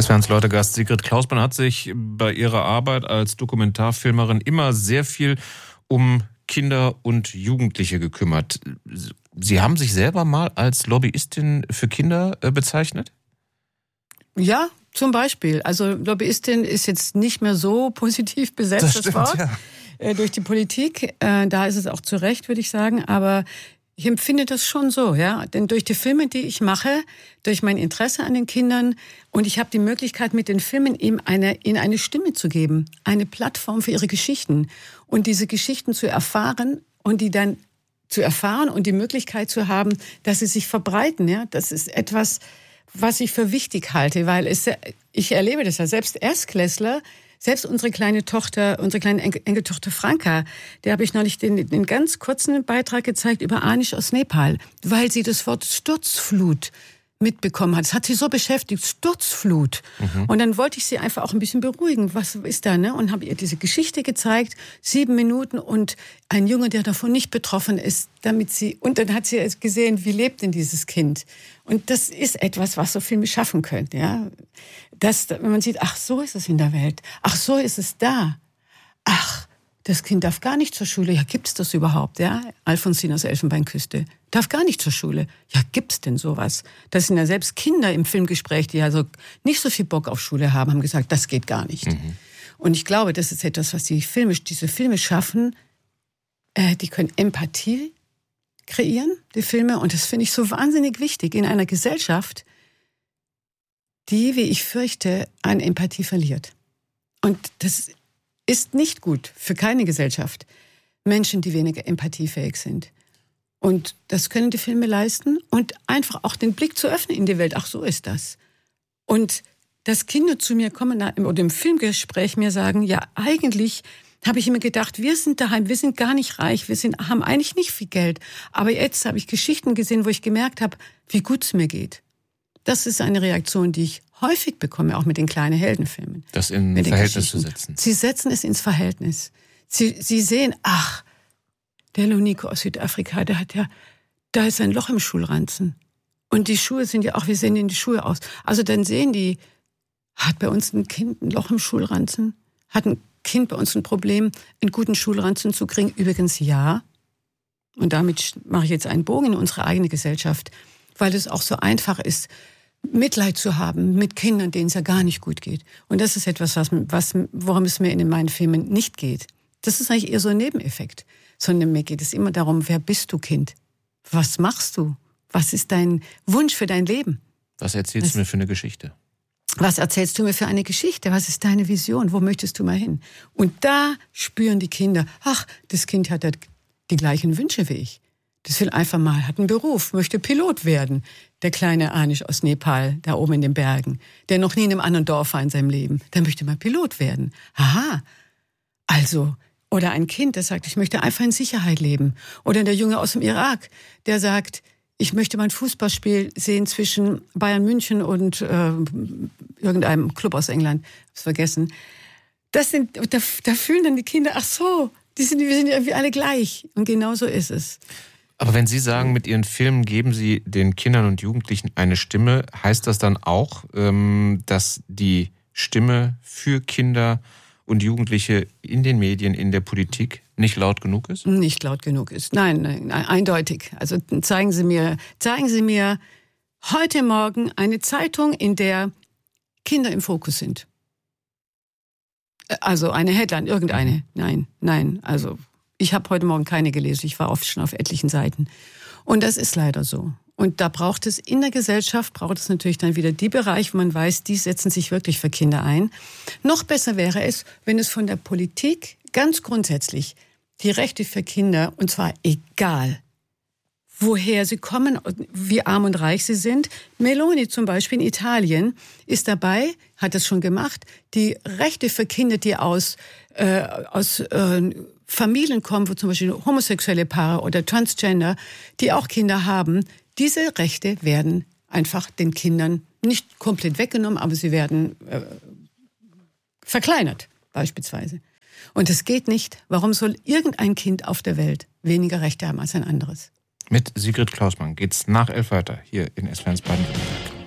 SWR1 Leute-Gast Sigrid Klausmann hat sich bei ihrer Arbeit als Dokumentarfilmerin immer sehr viel um Kinder und Jugendliche gekümmert. Sie haben sich selber mal als Lobbyistin für Kinder bezeichnet? Ja, zum Beispiel. Also Lobbyistin ist jetzt nicht mehr so positiv besetzt, das Wort, durch die Politik. Da ist es auch zu Recht, würde ich sagen. Aber ich empfinde das schon so, ja. Denn durch die Filme, die ich mache, durch mein Interesse an den Kindern und ich habe die Möglichkeit, mit den Filmen ihnen eine Stimme zu geben, eine Plattform für ihre Geschichten und diese Geschichten zu erfahren und die dann zu erfahren und die Möglichkeit zu haben, dass sie sich verbreiten, ja. Das ist etwas, was ich für wichtig halte, weil ich erlebe das ja, selbst Erstklässler, selbst unsere kleine Enkeltochter Franka, der habe ich neulich den ganz kurzen Beitrag gezeigt über Anish aus Nepal, weil sie das Wort Sturzflut mitbekommen hat. Das hat sie so beschäftigt, Sturzflut. Und dann wollte ich sie einfach auch ein bisschen beruhigen. Was ist da, ne? Und habe ihr diese Geschichte gezeigt, 7 Minuten und ein Junge, der davon nicht betroffen ist, und dann hat sie gesehen, wie lebt denn dieses Kind? Und das ist etwas, was so Filme schaffen können, ja. Wenn man sieht, ach, so ist es in der Welt. Ach, so ist es da. Ach, das Kind darf gar nicht zur Schule. Ja, gibt's das überhaupt, ja? Alfonsine aus Elfenbeinküste. Darf gar nicht zur Schule. Ja, gibt's denn sowas? Das sind ja selbst Kinder im Filmgespräch, die also nicht so viel Bock auf Schule haben gesagt, das geht gar nicht. Und ich glaube, das ist etwas, was diese Filme schaffen. Die können Empathie kreieren, die Filme. Und das finde ich so wahnsinnig wichtig in einer Gesellschaft, die, wie ich fürchte, an Empathie verliert. Und das ist nicht gut für keine Gesellschaft. Menschen, die weniger empathiefähig sind. Und das können die Filme leisten. Und einfach auch den Blick zu öffnen in die Welt. Ach, so ist das. Und dass Kinder zu mir kommen oder im Filmgespräch mir sagen, ja, eigentlich habe ich immer gedacht, wir sind daheim, wir sind gar nicht reich, haben eigentlich nicht viel Geld. Aber jetzt habe ich Geschichten gesehen, wo ich gemerkt habe, wie gut es mir geht. Das ist eine Reaktion, die ich häufig bekomme, auch mit den kleinen Heldenfilmen. Das in Verhältnis zu setzen. Sie setzen es ins Verhältnis. Sie sehen, ach, der Loniko aus Südafrika, da ist ein Loch im Schulranzen. Und die Schuhe sind ja auch, wie sehen denn die Schuhe aus? Also dann sehen die, hat bei uns ein Kind ein Loch im Schulranzen? Hat ein Kind bei uns ein Problem, einen guten Schulranzen zu kriegen? Übrigens ja. Und damit mache ich jetzt einen Bogen in unsere eigene Gesellschaft, weil es auch so einfach ist, Mitleid zu haben mit Kindern, denen es ja gar nicht gut geht. Und das ist etwas, worum es mir in meinen Filmen nicht geht. Das ist eigentlich eher so ein Nebeneffekt. Sondern mir geht es immer darum, wer bist du, Kind? Was machst du? Was ist dein Wunsch für dein Leben? Was erzählst du mir für eine Geschichte? Was erzählst du mir für eine Geschichte? Was ist deine Vision? Wo möchtest du mal hin? Und da spüren die Kinder, ach, das Kind hat die gleichen Wünsche wie ich. Das will einfach mal, hat einen Beruf, möchte Pilot werden. Der kleine Anish aus Nepal, da oben in den Bergen, der noch nie in einem anderen Dorf war in seinem Leben, der möchte mal Pilot werden. Aha, also, oder ein Kind, das sagt, ich möchte einfach in Sicherheit leben. Oder der Junge aus dem Irak, der sagt, ich möchte mal ein Fußballspiel sehen zwischen Bayern München und irgendeinem Club aus England, hab's vergessen. Da fühlen dann die Kinder, ach so, wir sind irgendwie alle gleich. Und genau so ist es. Aber wenn Sie sagen, mit Ihren Filmen geben Sie den Kindern und Jugendlichen eine Stimme, heißt das dann auch, dass die Stimme für Kinder und Jugendliche in den Medien, in der Politik nicht laut genug ist? Nicht laut genug ist. Nein, eindeutig. Also zeigen Sie mir heute Morgen eine Zeitung, in der Kinder im Fokus sind. Also eine Headline, irgendeine. Nein. Also ich habe heute Morgen keine gelesen. Ich war oft schon auf etlichen Seiten. Und das ist leider so. Und da braucht es in der Gesellschaft, natürlich dann wieder die Bereiche, wo man weiß, die setzen sich wirklich für Kinder ein. Noch besser wäre es, wenn es von der Politik ganz grundsätzlich die Rechte für Kinder, und zwar egal, woher sie kommen, wie arm und reich sie sind. Meloni zum Beispiel in Italien ist dabei, hat das schon gemacht, die Rechte für Kinder, die aus Familien kommen, wo zum Beispiel homosexuelle Paare oder Transgender, die auch Kinder haben, diese Rechte werden einfach den Kindern nicht komplett weggenommen, aber sie werden verkleinert, beispielsweise. Und das geht nicht. Warum soll irgendein Kind auf der Welt weniger Rechte haben als ein anderes? Mit Sigrid Klausmann geht's nach 11 weiter hier in SWR1 Baden-Württemberg.